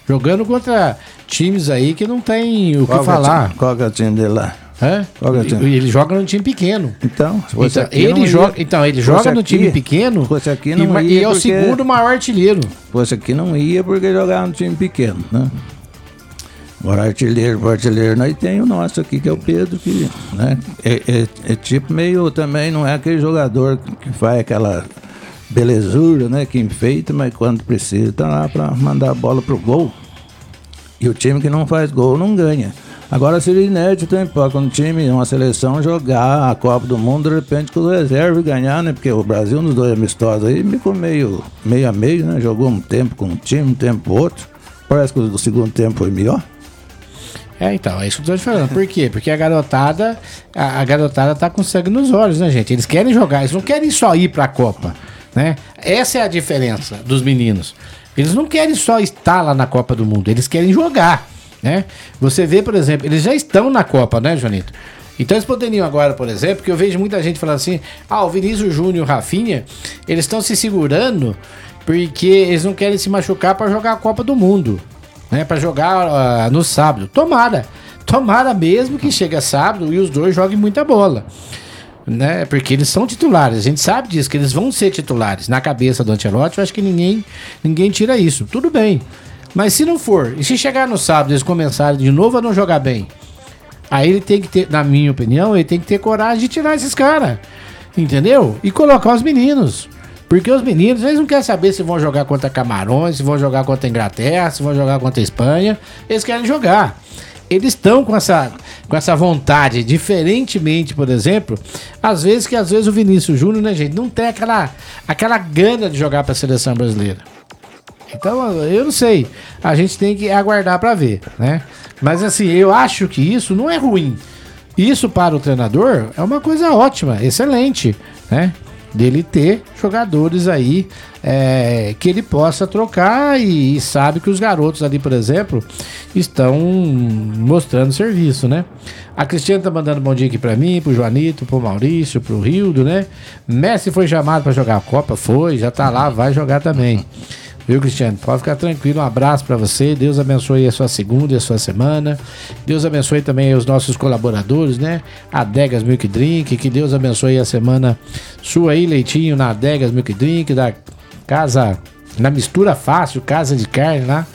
Jogando contra times aí que não tem o que falar. Qual que é o time dele lá? Ele joga num time pequeno. Então, ele joga no time pequeno e é o segundo maior artilheiro. Você aqui não ia porque jogava no time pequeno, né? Agora artilheiro, nós tem o nosso aqui, que é o Pedro, que, né, é tipo meio também, não é aquele jogador que faz aquela belezura, né, que enfeita, mas quando precisa tá lá para mandar a bola pro gol. E o time que não faz gol não ganha. Agora seria inédito também, quando um time, uma seleção jogar a Copa do Mundo, de repente com o reserva e ganhar, né, porque o Brasil nos 2 amistosos aí ficou meio a meio, né, jogou um tempo com um time, um tempo com outro. Parece que o segundo tempo foi melhor. Então, é isso que eu tô te falando. Por quê? Porque a garotada tá com sangue nos olhos, né, gente? Eles querem jogar, eles não querem só ir pra Copa, né? Essa é a diferença dos meninos. Eles não querem só estar lá na Copa do Mundo, eles querem jogar, né? Você vê, por exemplo, eles já estão na Copa, né, Joanito? Então eles poderiam agora, por exemplo, que eu vejo muita gente falando assim, o Vinícius Júnior e o Rafinha, eles estão se segurando porque eles não querem se machucar pra jogar a Copa do Mundo. Né, para jogar no sábado. Tomara mesmo que chegue sábado e os dois joguem muita bola, né? Porque eles são titulares, a gente sabe disso, que eles vão ser titulares. Na cabeça do Ancelotti, eu acho que ninguém tira isso. Tudo bem, mas se não for, e se chegar no sábado e eles começarem de novo a não jogar bem, aí ele tem que ter, na minha opinião, ele tem que ter coragem de tirar esses caras, entendeu? E colocar os meninos. Porque os meninos, eles não querem saber se vão jogar contra Camarões, se vão jogar contra a Inglaterra, se vão jogar contra a Espanha. Eles querem jogar. Eles estão com essa vontade, diferentemente, por exemplo, às vezes o Vinícius Júnior, né, gente, não tem aquela gana de jogar para a seleção brasileira. Então, eu não sei. A gente tem que aguardar para ver, né? Mas assim, eu acho que isso não é ruim. Isso para o treinador é uma coisa ótima, excelente, né? Dele ter jogadores aí que ele possa trocar e sabe que os garotos ali, por exemplo, estão mostrando serviço, né? A Cristiane tá mandando bom dia aqui pra mim, pro Joanito, pro Maurício, pro Rildo, né? Messi foi chamado pra jogar a Copa? Foi, já tá lá, vai jogar também. Viu, Cristiane? Pode ficar tranquilo, um abraço pra você, Deus abençoe a sua segunda e a sua semana, Deus abençoe também os nossos colaboradores, né? Adegas Milk Drink, que Deus abençoe a semana sua aí, Leitinho, na Adegas Milk Drink, da casa, na Mistura Fácil, casa de carne lá.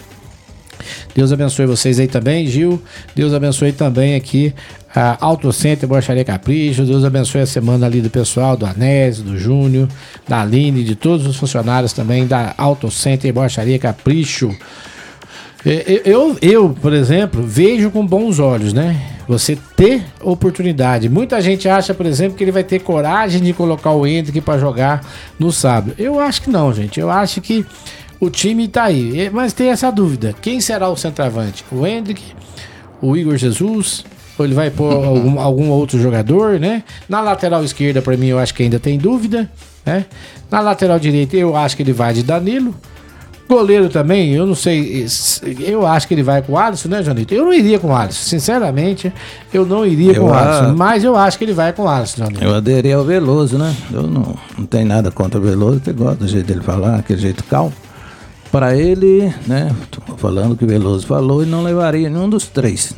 Deus abençoe vocês aí também, Gil. Deus abençoe também aqui a Auto Center Borracharia Capricho. Deus abençoe a semana ali do pessoal do Anésio, do Júnior, da Aline, de todos os funcionários também da Auto Center Borracharia Capricho. Eu, por exemplo, vejo com bons olhos, né? Você ter oportunidade. Muita gente acha, por exemplo, que ele vai ter coragem de colocar o Hendrick para jogar no sábado. Eu acho que não, gente. Eu acho que o time tá aí, mas tem essa dúvida. Quem será o centroavante? O Hendrick? O Igor Jesus? Ou ele vai pôr algum outro jogador, né? Na lateral esquerda, pra mim, eu acho que ainda tem dúvida, né? Na lateral direita, eu acho que ele vai de Danilo. Goleiro também, eu não sei, eu acho que ele vai com o Alisson, né, Joanito? Eu não iria com o Alisson, sinceramente, eu não iria com o Alisson, mas eu acho que ele vai com o Alisson, Joanito. Eu aderi ao Veloso, né? Eu não tenho nada contra o Veloso, eu gosto do jeito dele falar, aquele jeito calmo. Para ele, né, tô falando o que o Veloso falou, ele não levaria nenhum dos três.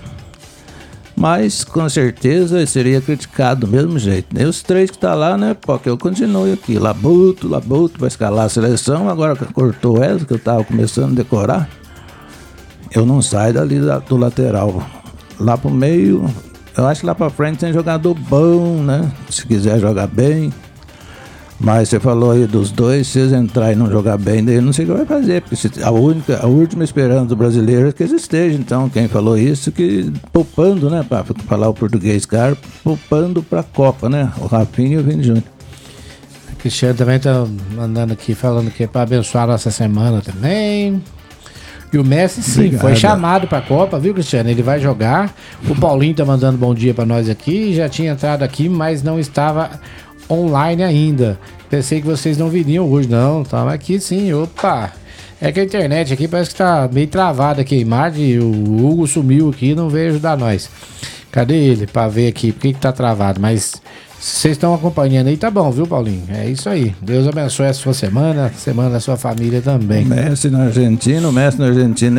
Mas, com certeza, seria criticado do mesmo jeito. E os três que tá lá, né, porque eu continuo aqui. Labuto, vai escalar a seleção. Agora cortou o Wesley, que eu tava começando a decorar. Eu não saio dali do lateral. Lá pro meio, eu acho que lá pra frente tem jogador bom, né? Se quiser jogar bem. Mas você falou aí dos dois, se eles entrarem e não jogar bem, daí eu não sei o que vai fazer, porque a última esperança do brasileiro é que eles estejam. Então, quem falou isso, que poupando, né, para falar o português, cara, poupando pra Copa, né, o Rafinha e o Vini Júnior. O Cristiano também tá mandando aqui, falando que é pra abençoar a nossa semana também. E o Messi, sim, obrigado. Foi chamado pra Copa, viu, Cristiano? Ele vai jogar. O Paulinho tá mandando bom dia pra nós aqui, já tinha entrado aqui, mas não estava online ainda. Pensei que vocês não viriam hoje. Não, tava aqui sim. Opa! É que a internet aqui parece que tá meio travada aqui a imagem. O Hugo sumiu aqui, não veio ajudar nós. Cadê ele? Pra ver aqui por que tá travado. Mas se vocês estão acompanhando aí, tá bom, viu, Paulinho? É isso aí. Deus abençoe a sua semana da sua família também. O Messi na Argentina